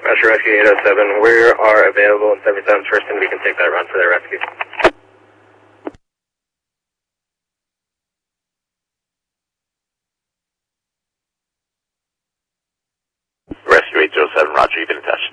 Pressure Rescue 807, we are available in 77's first, and we can take that run for their rescue. Rescue 807, roger, you've been attached.